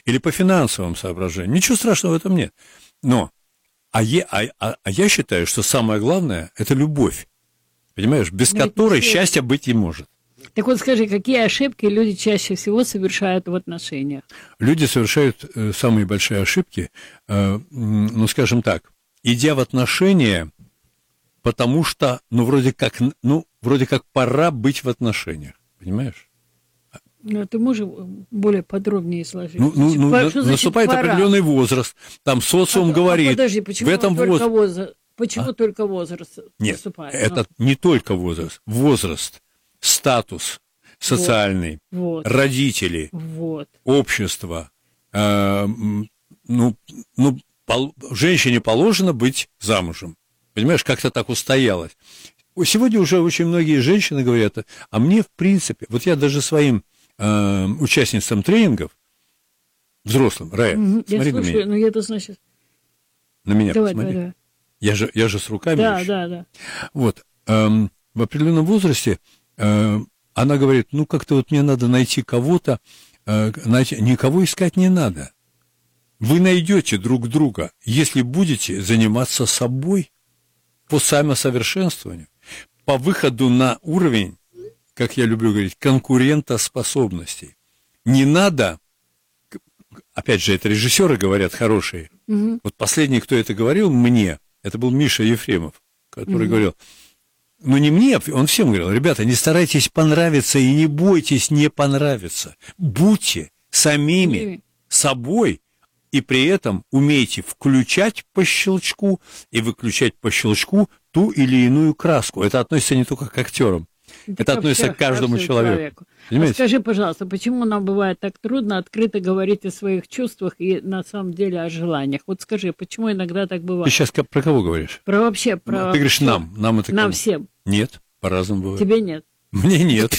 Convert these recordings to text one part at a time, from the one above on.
или по финансовым соображениям. Ничего страшного в этом нет. Но, я считаю, что самое главное – это любовь. Понимаешь, без которой счастья быть не может. Так вот скажи, какие ошибки люди чаще всего совершают в отношениях? Люди совершают самые большие ошибки, скажем так, идя в отношения, потому что, вроде как пора быть в отношениях, понимаешь? Ты можешь более подробнее изложить? Наступает определенный возраст, там социум говорит, подожди, почему в этом возрасте... Почему только возраст наступает? Нет, это не только возраст, статус социальный, родители, общество. Женщине положено быть замужем. Понимаешь, как-то так устоялось. Сегодня уже очень многие женщины говорят, а мне в принципе, вот я даже своим участницам тренингов, взрослым, Рая, смотри на меня. Это значит... На меня посмотри. Давай. Я же с руками. Да. Вот, в определенном возрасте она говорит, как-то вот мне надо найти кого-то, никого искать не надо. Вы найдете друг друга, если будете заниматься собой по самосовершенствованию, по выходу на уровень, как я люблю говорить, конкурентоспособностей. Не надо, опять же, это режиссеры говорят хорошие. Вот последний, кто это говорил мне, это был Миша Ефремов, который говорил, не мне, он всем говорил, ребята, не старайтесь понравиться и не бойтесь не понравиться. Будьте самими собой, и при этом умейте включать по щелчку и выключать по щелчку ту или иную краску. Это относится не только к актерам, это относится к каждому человеку. Скажи, пожалуйста, почему нам бывает так трудно открыто говорить о своих чувствах и на самом деле о желаниях? Вот скажи, почему иногда так бывает? Ты сейчас про кого говоришь? Про вообще. Ты говоришь нам это нам кому? всем. Нет, по-разному бывает. Тебе нет? Мне нет.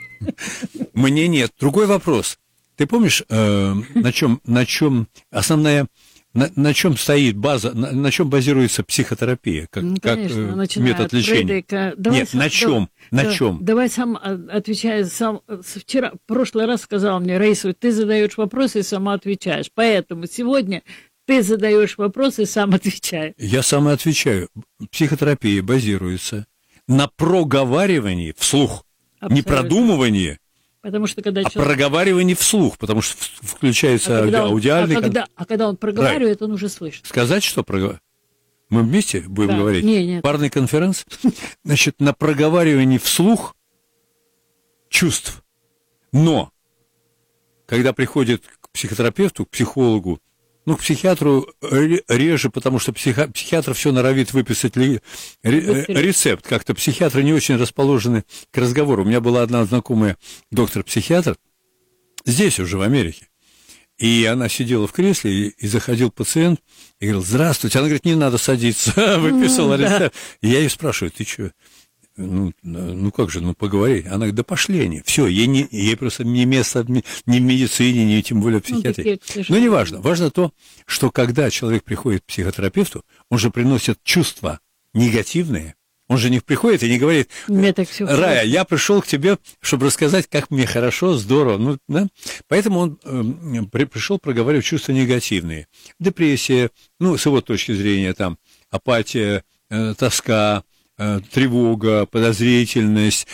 Мне нет. Другой вопрос. Ты помнишь, на чем основная, на чем стоит база, на чем базируется психотерапия, как метод лечения? Нет, на чем? Давай сам отвечай. Вчера, в прошлый раз сказал мне, Раиса, ты задаешь вопросы и сама отвечаешь. Поэтому сегодня ты задаешь вопросы и сам отвечаешь. Я сам и отвечаю. Психотерапия базируется на проговаривании вслух, абсолютно. Не продумывании, потому что когда проговаривание вслух, потому что включается аудиальный... когда он проговаривает, он уже слышит. Сказать, что проговаривает? Мы вместе будем говорить? Нет. Парный конференц? Значит, на проговаривании вслух чувств. Но, когда приходит к психотерапевту, к психологу, к психиатру реже, потому что психиатр все норовит выписать рецепт. Как-то психиатры не очень расположены к разговору. У меня была одна знакомая доктор-психиатр, здесь уже, в Америке. И она сидела в кресле, и заходил пациент, и говорил, здравствуйте. Она говорит, не надо садиться, выписала рецепт. И я ее спрашиваю, ты что? Как же, поговори. Она говорит, да пошли они. Все, ей просто не место ни в медицине, ни тем более в психиатрии. Но не важно. Важно то, что когда человек приходит к психотерапевту, он же приносит чувства негативные. Он же не приходит и не говорит, Рая, я пришел к тебе, чтобы рассказать, как мне хорошо, здорово. Поэтому он пришел проговаривать чувства негативные. Депрессия, с его точки зрения, там, апатия, тоска, тревога, подозрительность,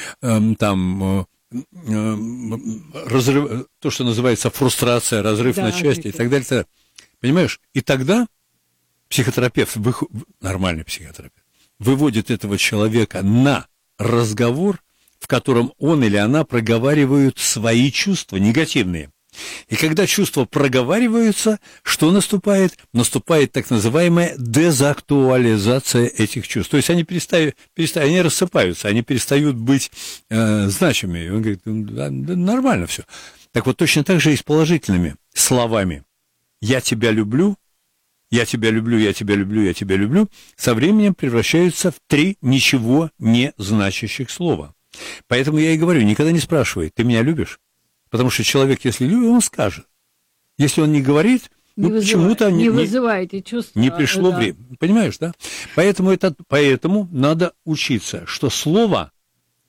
разрыв, то, что называется фрустрация, разрыв на части и так далее. Понимаешь? И тогда психотерапевт, нормальный психотерапевт, выводит этого человека на разговор, в котором он или она проговаривают свои чувства негативные. И когда чувства проговариваются, что наступает? Наступает так называемая дезактуализация этих чувств. То есть они они рассыпаются, они перестают быть значимыми. Он говорит, да, нормально все. Так вот, точно так же и с положительными словами. «Я тебя люблю», «Я тебя люблю», «Я тебя люблю», «Я тебя люблю» со временем превращаются в 3 ничего не значащих слова. Поэтому я и говорю, никогда не спрашивай, ты меня любишь? Потому что человек, если любит, он скажет. Если он не говорит, почему-то не вызывает и чувства. Не пришло время. Понимаешь, да? Поэтому надо учиться, что слово,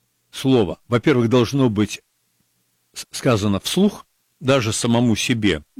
во-первых, должно быть сказано вслух, даже самому себе.